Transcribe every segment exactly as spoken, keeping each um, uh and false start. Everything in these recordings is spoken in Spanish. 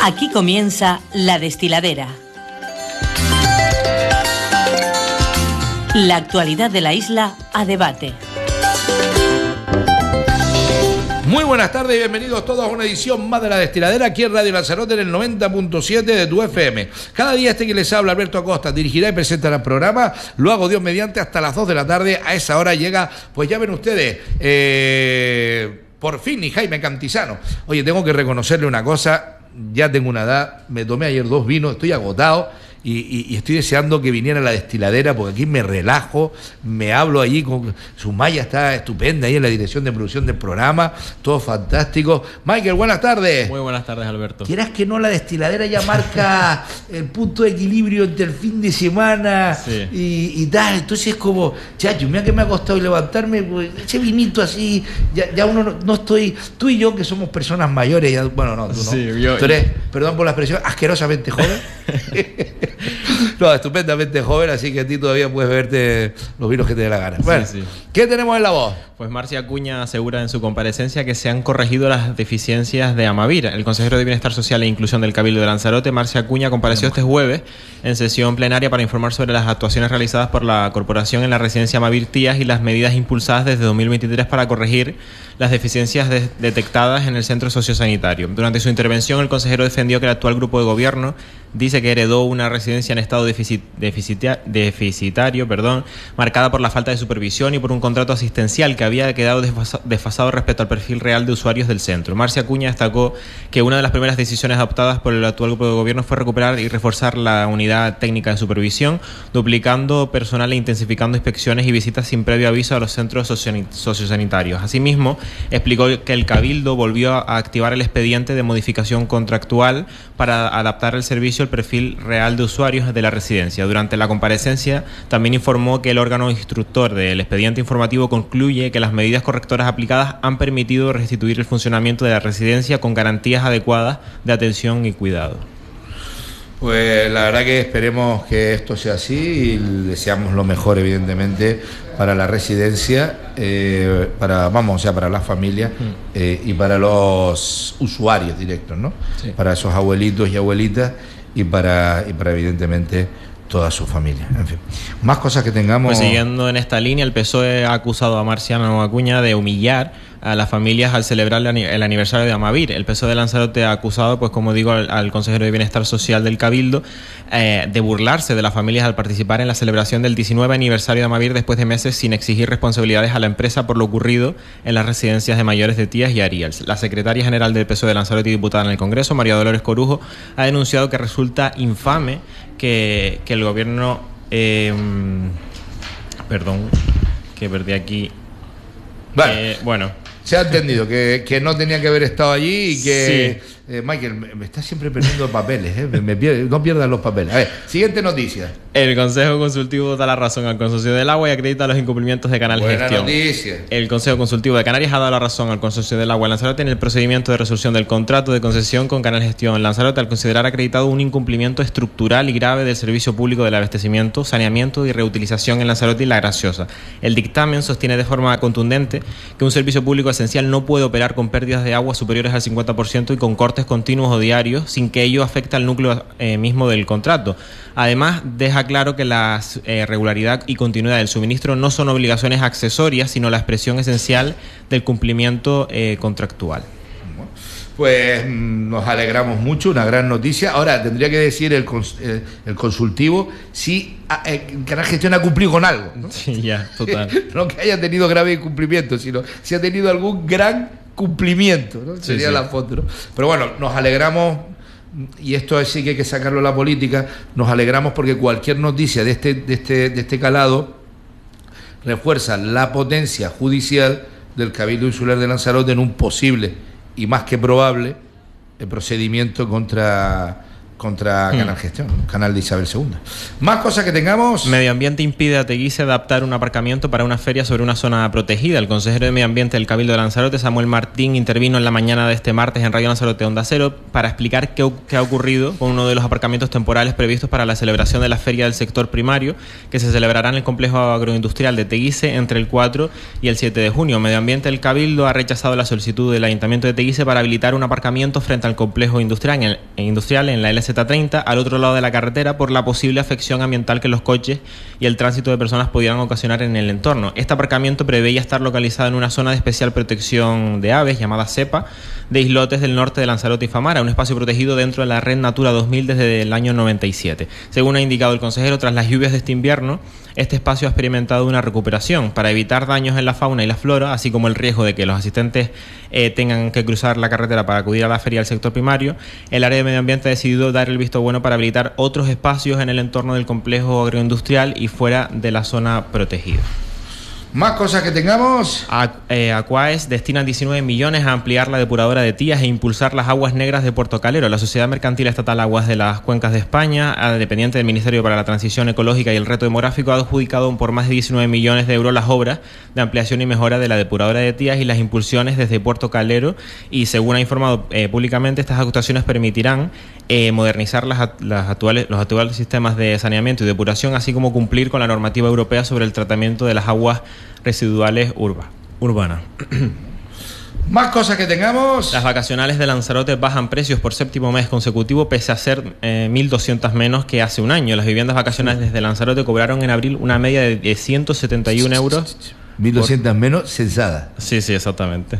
Aquí comienza La Destiladera. La actualidad de la isla a debate. Muy buenas tardes y bienvenidos todos a una edición más de La Destiladera aquí en Radio Lanzarote en el noventa punto siete de tu F M. Cada día este que les habla, Alberto Acosta, dirigirá y presentará el programa. Lo hago Dios mediante hasta las dos de la tarde. A esa hora llega, pues ya ven ustedes, eh, por fin, y Jaime Cantizano. Oye, tengo que reconocerle una cosa, ya tengo una edad, me tomé ayer dos vinos, estoy agotado. Y, y, y estoy deseando que viniera La Destiladera porque aquí me relajo, me hablo allí con su malla, está estupenda ahí en la dirección de producción del programa, todo fantástico. Michael, buenas tardes. Muy buenas tardes, Alberto. Quieras que no, La Destiladera ya marca el punto de equilibrio entre el fin de semana sí. y, y tal, entonces es como, chacho, mira que me ha costado levantarme, pues, ese vinito así, ya, ya uno no, no estoy, tú y yo que somos personas mayores, ya, bueno, no, tú no, sí, yo, tú eres, perdón por la expresión, asquerosamente joven. No, estupendamente joven, así que a ti todavía puedes beberte los vinos que te dé la gana. Bueno, sí, sí. ¿Qué tenemos en la voz? Pues Marcia Acuña asegura en su comparecencia que se han corregido las deficiencias de Amavir. El consejero de Bienestar Social e Inclusión del Cabildo de Lanzarote, Marcia Acuña, compareció este jueves en sesión plenaria para informar sobre las actuaciones realizadas por la corporación en la residencia Amavir Tías y las medidas impulsadas desde dos mil veintitrés para corregir las deficiencias de- detectadas en el centro sociosanitario. Durante su intervención, el consejero defendió que el actual grupo de gobierno dice que heredó una residencia en estado deficit- deficita- deficitario, perdón, marcada por la falta de supervisión y por un contrato asistencial que había quedado desfasa- desfasado respecto al perfil real de usuarios del centro. Marcia Acuña destacó que una de las primeras decisiones adoptadas por el actual grupo de gobierno fue recuperar y reforzar la unidad técnica de supervisión, duplicando personal e intensificando inspecciones y visitas sin previo aviso a los centros socio- sociosanitarios. Asimismo, explicó que el Cabildo volvió a activar el expediente de modificación contractual para adaptar el servicio al perfil real de usuarios de la residencia. Durante la comparecencia también informó que el órgano instructor del expediente informativo concluye que las medidas correctoras aplicadas han permitido restituir el funcionamiento de la residencia con garantías adecuadas de atención y cuidado. Pues la verdad que esperemos que esto sea así y deseamos lo mejor, evidentemente, para la residencia, eh, para, vamos, o sea, para las familias eh, y para los usuarios directos, ¿no? Sí. Para esos abuelitos y abuelitas y para, y para evidentemente, toda su familia. En fin, más cosas que tengamos. Pues siguiendo en esta línea, el P S O E ha acusado a Marciano Acuña de humillar a las familias al celebrar el aniversario de Amavir. El P S O E de Lanzarote ha acusado, pues como digo, al, al consejero de Bienestar Social del Cabildo eh, de burlarse de las familias al participar en la celebración del diecinueve aniversario de Amavir después de meses sin exigir responsabilidades a la empresa por lo ocurrido en las residencias de mayores de Tías y Ariels. La secretaria general del P S O E de Lanzarote y diputada en el Congreso, María Dolores Corujo, ha denunciado que resulta infame que, que el gobierno... Eh, perdón, que perdí aquí... Vale. Eh, bueno... Se ha entendido que, que no tenía que haber estado allí y que... Sí. Eh, Michael, me, me está siempre perdiendo papeles, ¿eh? me, me pierde, no pierdas los papeles. A ver, siguiente noticia. El Consejo Consultivo da la razón al Consorcio del Agua y acredita los incumplimientos de Canal Buena Gestión. noticia. El Consejo Consultivo de Canarias ha dado la razón al Consorcio del Agua en Lanzarote en el procedimiento de resolución del contrato de concesión con Canal Gestión en Lanzarote al considerar acreditado un incumplimiento estructural y grave del servicio público del abastecimiento, saneamiento y reutilización en Lanzarote y La Graciosa. El dictamen sostiene de forma contundente que un servicio público esencial no puede operar con pérdidas de agua superiores al cincuenta por ciento y con cortes continuos o diarios sin que ello afecte al núcleo eh, mismo del contrato. Además, deja claro que la eh, regularidad y continuidad del suministro no son obligaciones accesorias, sino la expresión esencial del cumplimiento eh, contractual. Pues nos alegramos mucho, una gran noticia. Ahora, tendría que decir el, cons eh, el consultivo si eh, Canal Gestión ha cumplido con algo, ¿no? Sí, ya, total. No que haya tenido grave incumplimiento, sino si ha tenido algún gran cumplimiento, ¿no? Sería sí, sí. La foto, ¿no? Pero bueno, nos alegramos, y esto sí que hay que sacarlo a la política, nos alegramos porque cualquier noticia de este, de este, de este calado refuerza la potencia judicial del Cabildo Insular de Lanzarote en un posible y más que probable el procedimiento contra contra Hmm. Canal Gestión, canal de Isabel segunda. Más cosas que tengamos. Medio Ambiente impide a Teguise adaptar un aparcamiento para una feria sobre una zona protegida. El consejero de Medio Ambiente del Cabildo de Lanzarote, Samuel Martín, intervino en la mañana de este martes en Radio Lanzarote Onda Cero para explicar qué, qué ha ocurrido con uno de los aparcamientos temporales previstos para la celebración de la feria del sector primario, que se celebrará en el complejo agroindustrial de Teguise entre el cuatro y el siete de junio. Medio Ambiente del Cabildo ha rechazado la solicitud del Ayuntamiento de Teguise para habilitar un aparcamiento frente al complejo industrial en, industrial en la L Z treinta, al otro lado de la carretera, por la posible afección ambiental que los coches y el tránsito de personas pudieran ocasionar en el entorno. Este aparcamiento preveía estar localizado en una zona de especial protección de aves llamada CEPA, de islotes del norte de Lanzarote y Famara, un espacio protegido dentro de la red Natura dos mil desde el año noventa y siete. Según ha indicado el consejero, tras las lluvias de este invierno, este espacio ha experimentado una recuperación. Para evitar daños en la fauna y la flora, así como el riesgo de que los asistentes eh, tengan que cruzar la carretera para acudir a la feria del sector primario, el área de medio ambiente ha decidido dar el visto bueno para habilitar otros espacios en el entorno del complejo agroindustrial y fuera de la zona protegida. Más cosas que tengamos. A, eh, Aquaes destina diecinueve millones a ampliar la depuradora de Tías e impulsar las aguas negras de Puerto Calero. La Sociedad Mercantil Estatal Aguas de las Cuencas de España, dependiente del Ministerio para la Transición Ecológica y el Reto Demográfico, ha adjudicado por más de diecinueve millones de euros las obras de ampliación y mejora de la depuradora de Tías y las impulsiones desde Puerto Calero, y según ha informado eh, públicamente, estas actuaciones permitirán eh, modernizar las, las actuales, los actuales sistemas de saneamiento y depuración, así como cumplir con la normativa europea sobre el tratamiento de las aguas residuales urba, urbanas. Más cosas que tengamos. Las vacacionales de Lanzarote bajan precios por séptimo mes consecutivo, pese a ser eh, mil doscientas menos que hace un año. Las viviendas vacacionales de Lanzarote cobraron en abril una media de ciento setenta y un euros. mil doscientas menos censada. Sí, sí, exactamente.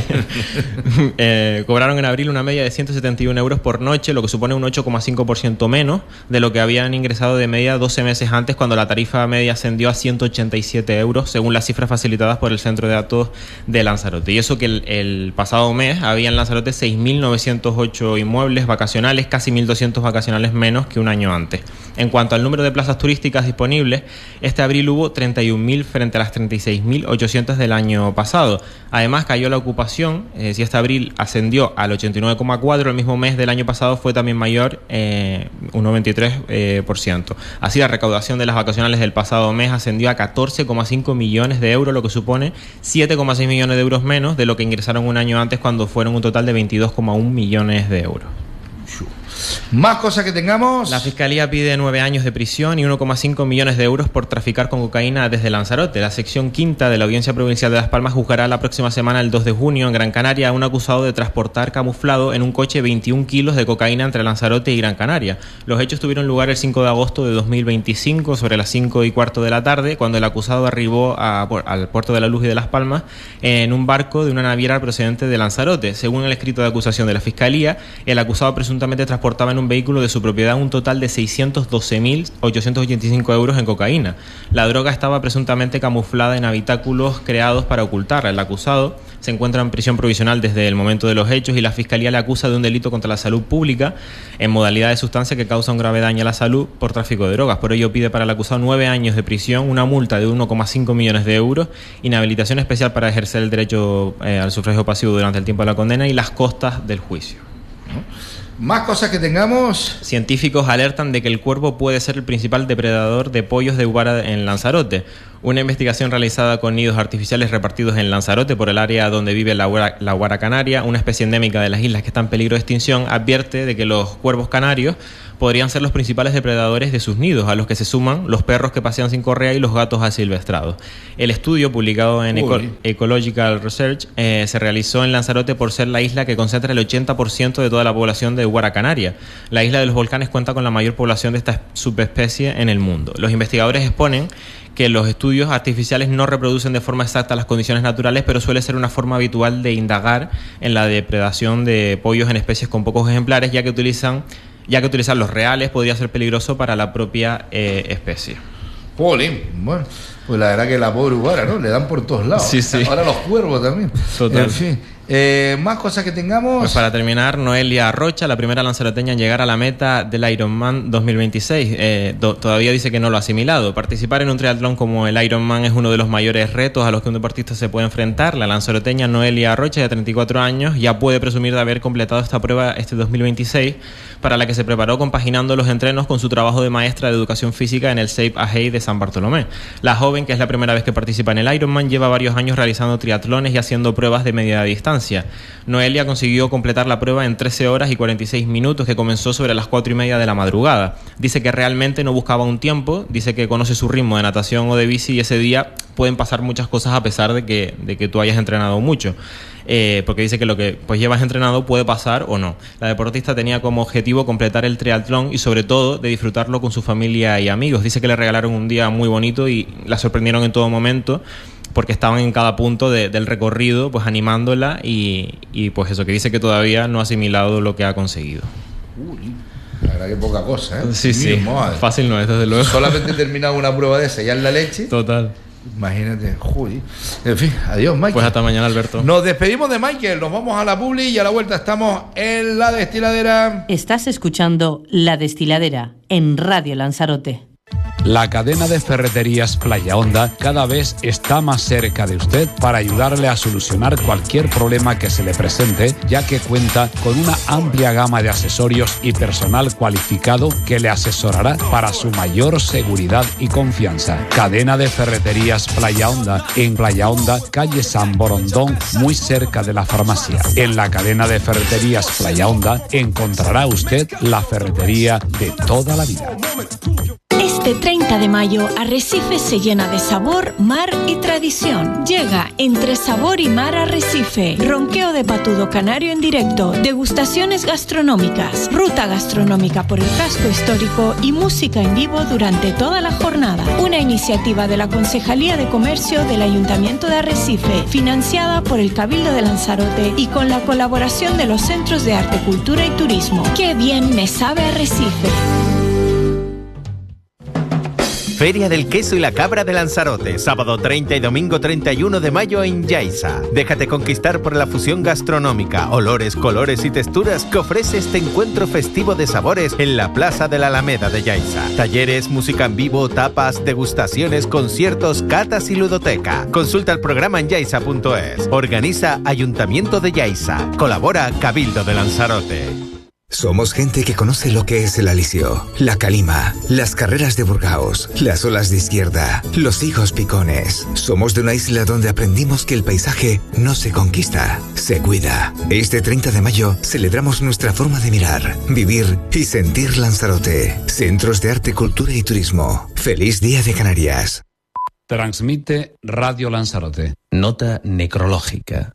eh, cobraron en abril una media de ciento setenta y un euros por noche, lo que supone un ocho coma cinco por ciento menos de lo que habían ingresado de media doce meses antes, cuando la tarifa media ascendió a ciento ochenta y siete euros, según las cifras facilitadas por el Centro de Datos de Lanzarote. Y eso que el, el pasado mes había en Lanzarote seis mil novecientos ocho inmuebles vacacionales, casi mil doscientos vacacionales menos que un año antes. En cuanto al número de plazas turísticas disponibles, este abril hubo treinta y un mil frente a las treinta y seis mil ochocientos del año pasado. Además, cayó la ocupación. Eh, si este abril ascendió al ochenta y nueve coma cuatro, el mismo mes del año pasado fue también mayor, eh, un noventa y tres por ciento. Eh, Así, la recaudación de las vacacionales del pasado mes ascendió a catorce coma cinco millones de euros, lo que supone siete coma seis millones de euros menos de lo que ingresaron un año antes, cuando fueron un total de veintidós coma uno millones de euros. Más cosas que tengamos. La Fiscalía pide nueve años de prisión y uno coma cinco millones de euros por traficar con cocaína desde Lanzarote. La sección quinta de la Audiencia Provincial de Las Palmas juzgará la próxima semana, el dos de junio, en Gran Canaria, a un acusado de transportar camuflado en un coche veintiún kilos de cocaína entre Lanzarote y Gran Canaria. Los hechos tuvieron lugar el cinco de agosto de dos mil veinticinco, sobre las cinco y cuarto de la tarde, cuando el acusado arribó a, al puerto de La Luz y de Las Palmas en un barco de una naviera procedente de Lanzarote. Según el escrito de acusación de la Fiscalía, el acusado presuntamente transportaba en un vehículo de su propiedad un total de seiscientos doce mil ochocientos ochenta y cinco euros en cocaína. La droga estaba presuntamente camuflada en habitáculos creados para ocultarla. El acusado se encuentra en prisión provisional desde el momento de los hechos, y la Fiscalía le acusa de un delito contra la salud pública en modalidad de sustancia que causa un grave daño a la salud por tráfico de drogas. Por ello pide para el acusado nueve años de prisión, una multa de uno coma cinco millones de euros, inhabilitación especial para ejercer el derecho eh, al sufragio pasivo durante el tiempo de la condena y las costas del juicio. Más cosas que tengamos. Científicos alertan de que el cuervo puede ser el principal depredador de pollos de Uvara en Lanzarote. Una investigación realizada con nidos artificiales repartidos en Lanzarote, por el área donde vive la Uvara, la Uvara canaria, una especie endémica de las islas que está en peligro de extinción, advierte de que los cuervos canarios podrían ser los principales depredadores de sus nidos, a los que se suman los perros que pasean sin correa y los gatos asilvestrados. El estudio, publicado en Eco- Ecological Research, eh, se realizó en Lanzarote por ser la isla que concentra el ochenta por ciento de toda la población de Uvara canaria. La isla de los volcanes cuenta con la mayor población de esta subespecie en el mundo. Los investigadores exponen que los estudios artificiales no reproducen de forma exacta las condiciones naturales, pero suele ser una forma habitual de indagar en la depredación de pollos en especies con pocos ejemplares, ya que utilizan ya que utilizar los reales podría ser peligroso para la propia eh, especie. Jolín, bueno, pues la verdad que la pobre Uvara, ¿no? Le dan por todos lados. Sí, sí. Ahora los cuervos también. Total. En fin, Eh, más cosas que tengamos. Pues para terminar, Noelia Rocha, la primera lanzaroteña en llegar a la meta del Ironman dos mil veintiséis. Eh, do, todavía dice que no lo ha asimilado. Participar en un triatlón como el Ironman es uno de los mayores retos a los que un deportista se puede enfrentar. La lanzaroteña Noelia Rocha, de treinta y cuatro años, ya puede presumir de haber completado esta prueba este dos mil veintiséis, para la que se preparó compaginando los entrenos con su trabajo de maestra de educación física en el Safe Ahey de San Bartolomé. La joven, que es la primera vez que participa en el Ironman, lleva varios años realizando triatlones y haciendo pruebas de media distancia. Noelia consiguió completar la prueba en trece horas y cuarenta y seis minutos, que comenzó sobre las cuatro y media de la madrugada. Dice que realmente no buscaba un tiempo, dice que conoce su ritmo de natación o de bici y ese día pueden pasar muchas cosas a pesar de que, de que tú hayas entrenado mucho. Eh, porque dice que lo que pues llevas entrenado puede pasar o no. La deportista tenía como objetivo completar el triatlón y sobre todo de disfrutarlo con su familia y amigos. Dice que le regalaron un día muy bonito y la sorprendieron en todo momento, porque estaban en cada punto de, del recorrido, pues animándola y, y pues eso, que dice que todavía no ha asimilado lo que ha conseguido. Uy, la verdad que poca cosa, ¿eh? Sí, sí, madre. Fácil no es, desde luego. Solamente he terminado una prueba de esa, ya en la leche. Total. Imagínate, uy. En fin, adiós, Michael. Pues hasta mañana, Alberto. Nos despedimos de Michael, nos vamos a la publi y a la vuelta estamos en La Destiladera. Estás escuchando La Destiladera en Radio Lanzarote. La cadena de ferreterías Playa Honda cada vez está más cerca de usted para ayudarle a solucionar cualquier problema que se le presente, ya que cuenta con una amplia gama de accesorios y personal cualificado que le asesorará para su mayor seguridad y confianza. Cadena de ferreterías Playa Honda, en Playa Honda, calle San Borondón, muy cerca de la farmacia. En la cadena de ferreterías Playa Honda encontrará usted la ferretería de toda la vida. Este treinta de mayo, Arrecife se llena de sabor, mar y tradición. Llega Entre Sabor y Mar Arrecife, ronqueo de patudo canario en directo, degustaciones gastronómicas, ruta gastronómica por el casco histórico y música en vivo durante toda la jornada. Una iniciativa de la Concejalía de Comercio del Ayuntamiento de Arrecife, financiada por el Cabildo de Lanzarote y con la colaboración de los Centros de Arte, Cultura y Turismo. ¡Qué bien me sabe Arrecife! Feria del Queso y la Cabra de Lanzarote, sábado treinta y domingo treinta y uno de mayo en Yaiza. Déjate conquistar por la fusión gastronómica, olores, colores y texturas que ofrece este encuentro festivo de sabores en la Plaza de la Alameda de Yaiza. Talleres, música en vivo, tapas, degustaciones, conciertos, catas y ludoteca. Consulta el programa en yaiza punto es. Organiza Ayuntamiento de Yaiza. Colabora Cabildo de Lanzarote. Somos gente que conoce lo que es el alisio, la calima, las carreras de Burgaos, las olas de izquierda, los higos picones. Somos de una isla donde aprendimos que el paisaje no se conquista, se cuida. Este treinta de mayo celebramos nuestra forma de mirar, vivir y sentir Lanzarote. Centros de Arte, Cultura y Turismo. ¡Feliz Día de Canarias! Transmite Radio Lanzarote. Nota necrológica.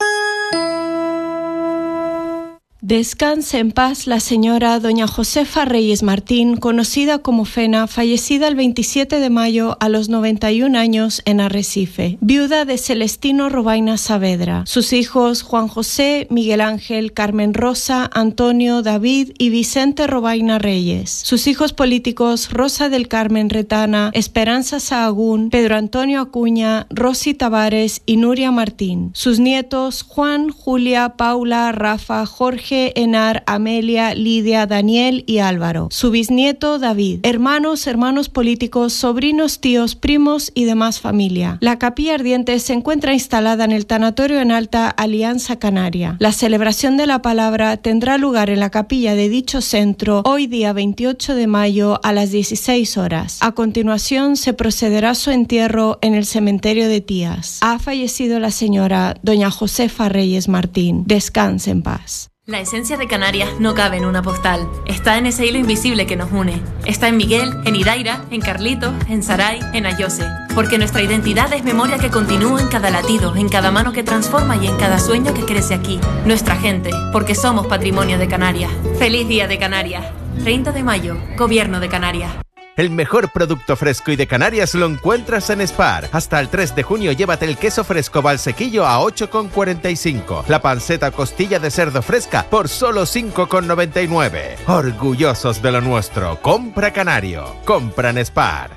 Descanse en paz la señora doña Josefa Reyes Martín, conocida como Fena, fallecida el veintisiete de mayo a los noventa y un años en Arrecife, viuda de Celestino Robaina Saavedra. Sus hijos Juan José, Miguel Ángel, Carmen Rosa, Antonio, David y Vicente Robaina Reyes. Sus hijos políticos Rosa del Carmen Retana, Esperanza Sahagún, Pedro Antonio Acuña, Rosy Tavares y Nuria Martín. Sus nietos Juan, Julia, Paula, Rafa, Jorge, Enar, Amelia, Lidia, Daniel y Álvaro. Su bisnieto David. Hermanos, hermanos políticos, sobrinos, tíos, primos y demás familia. La capilla ardiente se encuentra instalada en el tanatorio en Alta Alianza Canaria. La celebración de la palabra tendrá lugar en la capilla de dicho centro hoy día veintiocho de mayo a las dieciséis horas. A continuación se procederá a su entierro en el cementerio de Tías. Ha fallecido la señora doña Josefa Reyes Martín. Descanse en paz. La esencia de Canarias no cabe en una postal. Está en ese hilo invisible que nos une. Está en Miguel, en Idaira, en Carlitos, en Saray, en Ayose. Porque nuestra identidad es memoria que continúa en cada latido, en cada mano que transforma y en cada sueño que crece aquí. Nuestra gente, porque somos patrimonio de Canarias. ¡Feliz Día de Canarias! treinta de mayo, Gobierno de Canarias. El mejor producto fresco y de Canarias lo encuentras en Spar. Hasta el tres de junio llévate el queso fresco Valsequillo a ocho con cuarenta y cinco. La panceta costilla de cerdo fresca por solo cinco con noventa y nueve. Orgullosos de lo nuestro. Compra Canario. Compra en Spar.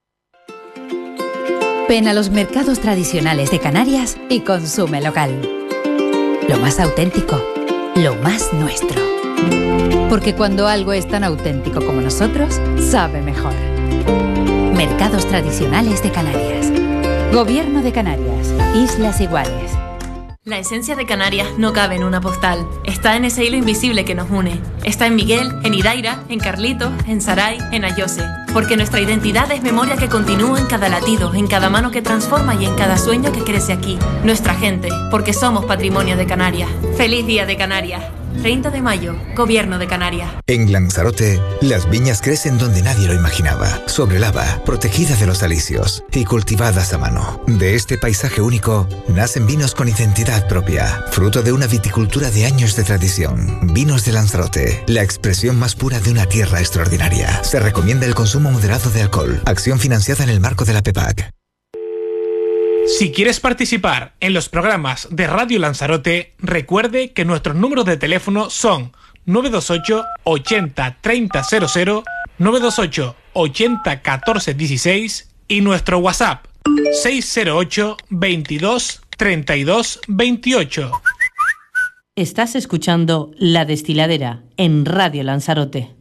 Ven a los mercados tradicionales de Canarias y consume local. lo más auténtico, lo más nuestro. Porque cuando algo es tan auténtico como nosotros, sabe mejor. Mercados Tradicionales de Canarias. Gobierno de Canarias. Islas Iguales. La esencia de Canarias no cabe en una postal. Está en ese hilo invisible que nos une. Está en Miguel, en Idaira, en Carlitos, en Saray, en Ayose. Porque nuestra identidad es memoria que continúa en cada latido, en cada mano que transforma y en cada sueño que crece aquí. Nuestra gente, porque somos patrimonio de Canarias. ¡Feliz Día de Canarias! treinta de mayo, Gobierno de Canarias. En Lanzarote, las viñas crecen donde nadie lo imaginaba, sobre lava, protegida de los alisios y cultivadas a mano. De este paisaje único, nacen vinos con identidad propia, fruto de una viticultura de años de tradición. Vinos de Lanzarote, la expresión más pura de una tierra extraordinaria. Se recomienda el consumo moderado de alcohol. Acción financiada en el marco de la P E P A C. Si quieres participar en los programas de Radio Lanzarote, recuerde que nuestros números de teléfono son nueve dos ocho, ochenta, treinta cero cero, nueve dos ocho, ochenta, catorce dieciséis y nuestro WhatsApp seis cero ocho, veintidós, treinta y dos, veintiocho. Estás escuchando La Destiladera en Radio Lanzarote.